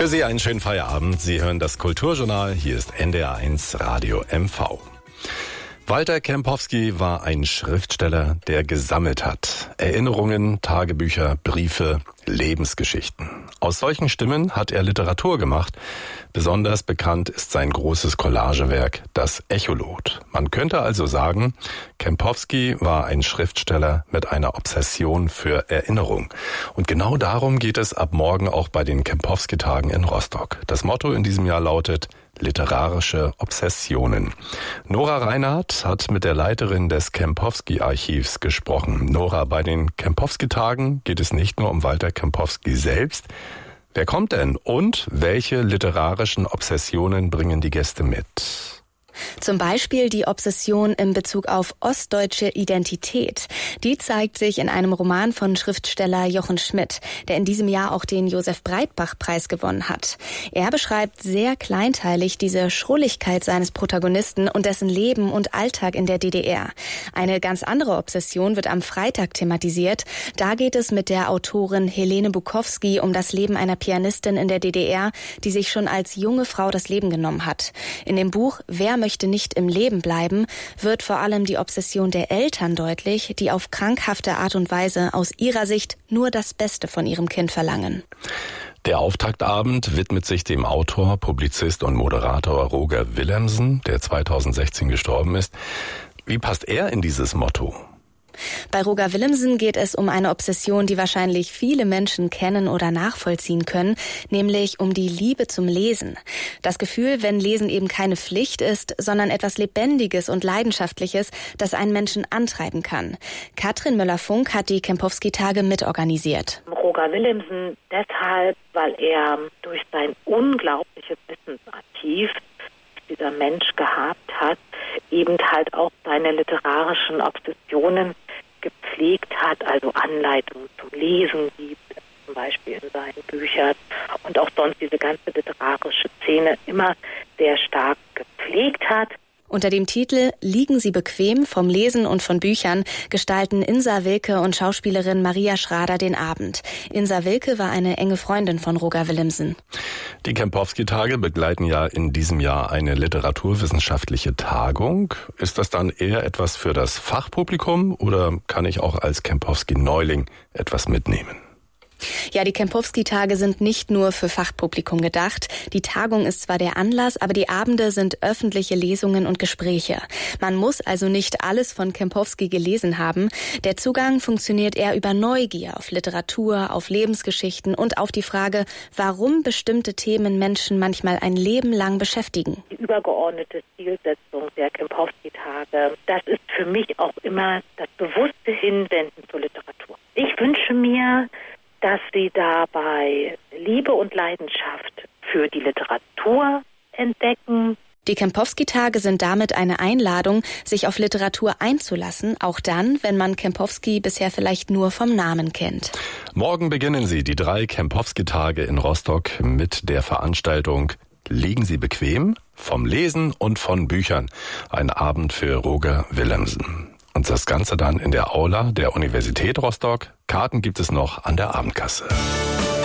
Für Sie einen schönen Feierabend. Sie hören das Kulturjournal. Hier ist NDR1 Radio MV. Walter Kempowski war ein Schriftsteller, der gesammelt hat. Erinnerungen, Tagebücher, Briefe, Lebensgeschichten. Aus solchen Stimmen hat er Literatur gemacht. Besonders bekannt ist sein großes Collagewerk, das Echolot. Man könnte also sagen, Kempowski war ein Schriftsteller mit einer Obsession für Erinnerung. Und genau darum geht es ab morgen auch bei den Kempowski-Tagen in Rostock. Das Motto in diesem Jahr lautet literarische Obsessionen. Nora Reinhardt hat mit der Leiterin des Kempowski-Archivs gesprochen. Nora, bei den Kempowski-Tagen geht es nicht nur um Walter Kempowski selbst. Wer kommt denn und welche literarischen Obsessionen bringen die Gäste mit? Zum Beispiel die Obsession in Bezug auf ostdeutsche Identität. Die zeigt sich in einem Roman von Schriftsteller Jochen Schmidt, der in diesem Jahr auch den Josef-Breitbach-Preis gewonnen hat. Er beschreibt sehr kleinteilig diese Schrulligkeit seines Protagonisten und dessen Leben und Alltag in der DDR. Eine ganz andere Obsession wird am Freitag thematisiert. Da geht es mit der Autorin Helene Bukowski um das Leben einer Pianistin in der DDR, die sich schon als junge Frau das Leben genommen hat. In dem Buch Wer möchte nicht im Leben bleiben, wird vor allem die Obsession der Eltern deutlich, die auf krankhafte Art und Weise aus ihrer Sicht nur das Beste von ihrem Kind verlangen. Der Auftaktabend widmet sich dem Autor, Publizist und Moderator Roger Willemsen, der 2016 gestorben ist. Wie passt er in dieses Motto? Bei Roger Willemsen geht es um eine Obsession, die wahrscheinlich viele Menschen kennen oder nachvollziehen können, nämlich um die Liebe zum Lesen. Das Gefühl, wenn Lesen eben keine Pflicht ist, sondern etwas Lebendiges und Leidenschaftliches, das einen Menschen antreiben kann. Katrin Müller-Funk hat die Kempowski-Tage mitorganisiert. Roger Willemsen deshalb, weil er durch sein unglaubliches Wissensarchiv, das dieser Mensch gehabt hat, eben halt auch seine literarischen Obsessionen gepflegt hat, also Anleitungen zum Lesen gibt, zum Beispiel in seinen Büchern und auch sonst diese ganze literarische Szene immer sehr stark gepflegt hat. Unter dem Titel Liegen Sie bequem vom Lesen und von Büchern gestalten Insa Wilke und Schauspielerin Maria Schrader den Abend. Insa Wilke war eine enge Freundin von Roger Willemsen. Die Kempowski-Tage begleiten ja in diesem Jahr eine literaturwissenschaftliche Tagung. Ist das dann eher etwas für das Fachpublikum oder kann ich auch als Kempowski-Neuling etwas mitnehmen? Ja, die Kempowski-Tage sind nicht nur für Fachpublikum gedacht. Die Tagung ist zwar der Anlass, aber die Abende sind öffentliche Lesungen und Gespräche. Man muss also nicht alles von Kempowski gelesen haben. Der Zugang funktioniert eher über Neugier auf Literatur, auf Lebensgeschichten und auf die Frage, warum bestimmte Themen Menschen manchmal ein Leben lang beschäftigen. Die übergeordnete Zielsetzung der Kempowski-Tage, das ist für mich auch immer das bewusste Hinwenden zur Literatur. Ich wünsche mir, dass sie dabei Liebe und Leidenschaft für die Literatur entdecken. Die Kempowski-Tage sind damit eine Einladung, sich auf Literatur einzulassen, auch dann, wenn man Kempowski bisher vielleicht nur vom Namen kennt. Morgen beginnen sie, die 3 Kempowski-Tage in Rostock, mit der Veranstaltung Liegen Sie bequem? Vom Lesen und von Büchern. Ein Abend für Roger Willemsen. Und das Ganze dann in der Aula der Universität Rostock. Karten gibt es noch an der Abendkasse.